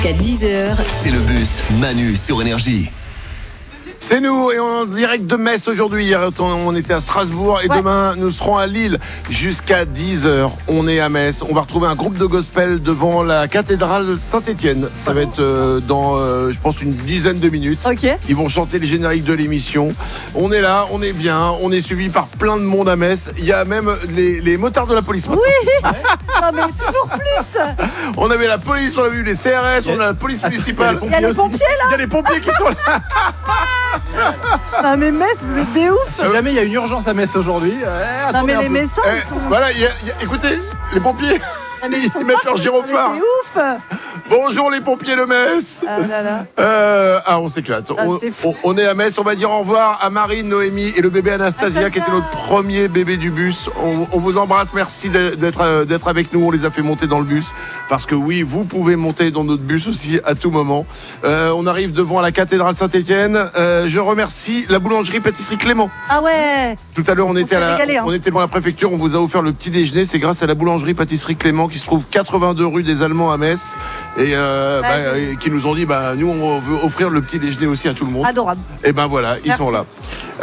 Jusqu'à 10h. C'est le bus Manu sur Énergie. C'est nous et on est en direct de Metz aujourd'hui. Hier, on était à Strasbourg et demain nous serons à Lille jusqu'à 10h. On est à Metz. On va retrouver un groupe de gospel devant la cathédrale Saint-Étienne. Ça va être dans, je pense, une dizaine de minutes. Ok. Ils vont chanter le générique de l'émission. On est là, on est bien. On est suivi par plein de monde à Metz. Il y a même les motards de la police. Oui. Non mais toujours plus. On avait la police, on a vu les CRS, on a la police municipale. Il y a les pompiers là. Il y a les pompiers qui sont là. Non mais Metz, vous êtes des oufs. Si jamais il y a une urgence à Metz aujourd'hui, Non mais les Messins, Eh, ils sont... voilà, écoutez, les pompiers, Ah, mais ils sont ils mettent leur partout. gyrophare. Mais c'est ouf. Bonjour les pompiers de Metz. Ah là là. On s'éclate. Ah, c'est fou. On est à Metz, on va dire au revoir à Marine, Noémie et le bébé Anastasia qui était notre premier bébé du bus. On vous embrasse, merci d'être avec nous. On les a fait monter dans le bus parce que oui, vous pouvez monter dans notre bus aussi à tout moment. On arrive devant la cathédrale Saint-Étienne. Je remercie la boulangerie-pâtisserie Clément. Ah ouais. Tout à l'heure, on était régalé, hein. on était devant la préfecture, on vous a offert le petit déjeuner. C'est grâce à la boulangerie-pâtisserie Clément qui se trouve 82 rue des Allemands à Metz et qui nous ont dit nous on veut offrir le petit déjeuner aussi à tout le monde. Adorable. Et ben voilà, ils Merci. sont là.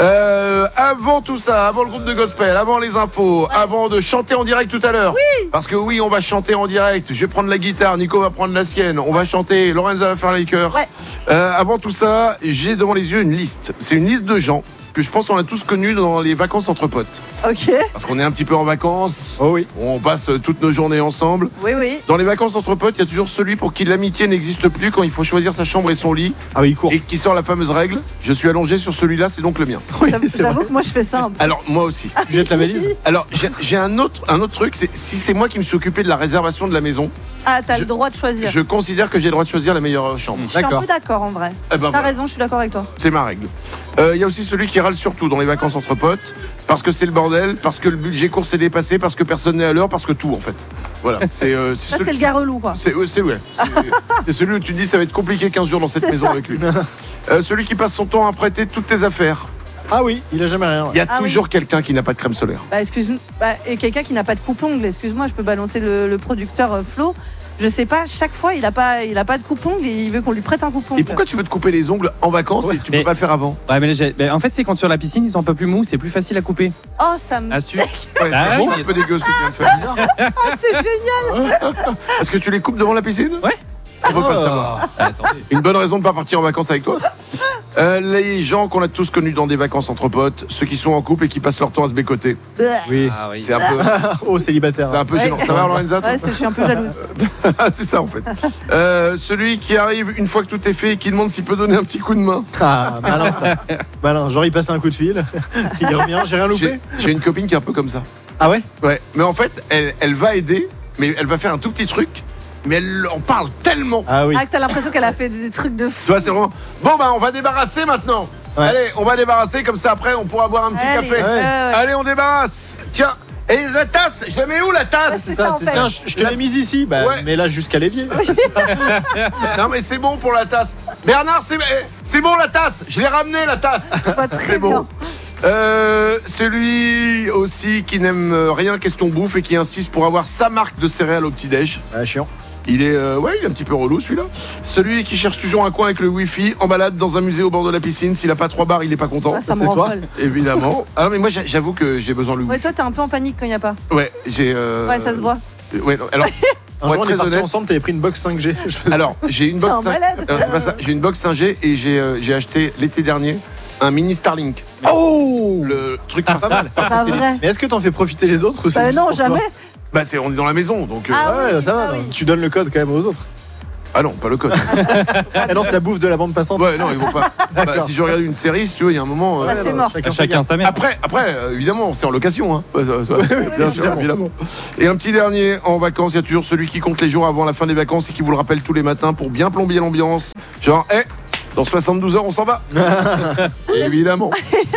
Avant tout ça, avant le groupe de gospel, avant les infos, avant de chanter en direct tout à l'heure. Oui. Parce que oui, on va chanter en direct. Je vais prendre la guitare, Nico va prendre la sienne. On va chanter, Lorenza va faire les chœurs. Ouais. Avant tout ça, j'ai devant les yeux une liste. C'est une liste de gens que je pense qu'on a tous connus dans les vacances entre potes. Ok. Parce qu'on est un petit peu en vacances. Oh oui. On passe toutes nos journées ensemble. Oui oui. Dans les vacances entre potes, il y a toujours celui pour qui l'amitié n'existe plus quand il faut choisir sa chambre et son lit. Ah oui, il court. Et qui sort la fameuse règle, je suis allongé sur celui-là, c'est donc le mien. Oui, c'est J'avoue vrai. que moi je fais ça un peu. Alors moi aussi. Tu jettes la valise. Alors j'ai un autre truc, c'est si c'est moi qui me suis occupé de la réservation de la maison, Ah t'as le droit de choisir. je considère que j'ai le droit de choisir la meilleure chambre. Je suis un D'accord. peu d'accord en vrai. Eh ben T'as voilà, raison, je suis d'accord avec toi. c'est ma règle. Il y a aussi celui qui râle surtout dans les vacances entre potes, parce que c'est le bordel, parce que le budget course est dépassé, parce que personne n'est à l'heure, parce que tout en fait. Voilà, c'est Ça c'est le gars relou quoi. C'est celui où tu te dis ça va être compliqué 15 jours dans cette C'est maison ça. avec lui. Celui qui passe son temps à prêter toutes tes affaires. Ah oui, il a jamais rien. Il y a Ah oui. toujours quelqu'un qui n'a pas de crème solaire. Bah excuse-moi. Et quelqu'un qui n'a pas de coupe-ongle, excuse-moi, je peux balancer le producteur Flo. Je sais pas, chaque fois il a pas de coupe-ongle et il veut qu'on lui prête un coupe-ongle. Et pourquoi tu veux te couper les ongles en vacances et tu peux Mais- pas le faire avant? Ouais, mais en fait, c'est quand sur la piscine, ils sont un peu plus mous, c'est plus facile à couper. Oh ça me... Astuce. Ouais, Ah c'est ouais, un peu dégueu ce que tu viens de faire. Ah, c'est génial. Est-ce que tu les coupes devant la piscine? Ouais. On veut pas le savoir. Attendez. Une bonne raison de pas partir en vacances avec toi. Les gens qu'on a tous connus dans des vacances entre potes, ceux qui sont en couple et qui passent leur temps à se bécoter. Oui. Ah oui. C'est un peu, Oh, célibataire. c'est un peu gênant. Ça va, Lorenza toi? Ouais, je suis un peu jalouse. C'est ça en fait. Celui qui arrive une fois que tout est fait et qui demande s'il peut donner un petit coup de main. Ah, malin ça. Malin. Genre, il passait un coup de fil. Il revient, j'ai rien loupé. J'ai une copine qui est un peu comme ça. Ah ouais. Ouais, mais en fait, elle va aider, mais elle va faire un tout petit truc, mais elle en parle tellement. Ah oui. Ah, que t'as l'impression qu'elle a fait des trucs de fou. Tu vois, c'est vraiment. Bon, on va débarrasser maintenant. Ouais. Allez, on va débarrasser, comme ça après, on pourra boire un petit Allez, café. ouais. Allez, on débarrasse. Tiens, et la tasse, je la mets où la Ouais, tasse? c'est ça, en fait. Tiens, je te l'ai mise ici. Bah, Ouais. mais là jusqu'à l'évier. Non, mais c'est bon pour la tasse. Bernard, c'est bon la tasse. Je l'ai ramené la tasse. Pas très C'est bon. bien. Celui aussi qui n'aime rien question bouffe et qui insiste pour avoir sa marque de céréales au petit-déj. Ah, chiant. Il est, il est un petit peu relou celui-là. Celui qui cherche toujours un coin avec le wifi, en balade dans un musée au bord de la piscine. S'il a pas 3 bars, il est pas content. Ah, ça me c'est rend toi. folle. Évidemment. Alors mais moi j'avoue que j'ai besoin de wifi. Ouais, toi t'es un peu en panique quand il n'y a pas. Ouais, j'ai. Ouais, ça se voit. Ouais, non, alors. Un Pour jour, être on est très partis honnête- ensemble, t'avais pris une box 5G. Alors j'ai une box. T'es un malade. C'est pas ça. J'ai une box 5G et j'ai acheté l'été dernier un mini Starlink. Oh. Le truc Ah, par pas ça. mal. par Pas satellite. vrai. Mais est-ce que t'en fais profiter les autres ou c'est Bah juste non, pour toi jamais. Bah on est dans la maison donc. Ah Ouais, oui, ça va. ah non. oui. Tu donnes le code quand même aux autres. Ah non, pas le code. Ah non, ça bouffe de la bande passante. Ouais, non, ils vont pas. D'accord. Si je regarde une série, si tu veux, il y a un moment. Bah, c'est mort. Chacun sa mère. Après, évidemment, c'est en location. Hein. Bien sûr, évidemment. Et un petit dernier, en vacances, il y a toujours celui qui compte les jours avant la fin des vacances et qui vous le rappelle tous les matins pour bien plomber l'ambiance. Genre, dans 72 heures, on s'en va. Évidemment.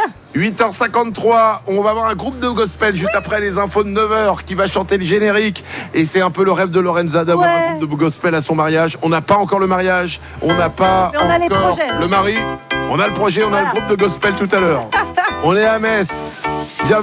8h53, on va avoir un groupe de gospel juste après les infos de 9h qui va chanter le générique. Et c'est un peu le rêve de Lorenza d'avoir Ouais. un groupe de gospel à son mariage. On n'a pas encore le mariage, on n'a pas Mais on a les encore projets. le mari. On a le projet, on a Voilà. le groupe de gospel tout à l'heure. On est à Metz. Bienvenue.